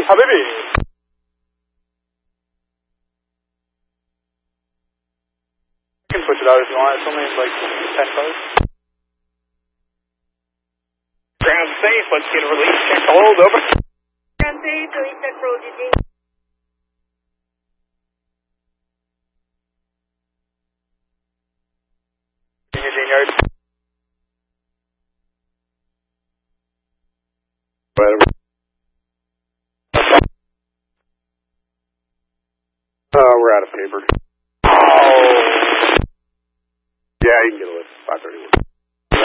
Habibi. You can push it out if you want. It's only like 10 cars. Ground safe. Let's get a release check. Hold over. Ground safe. Release check for OGG. Eugene Yard. Whatever. We're out of paper. Oh. Yeah, you can get away.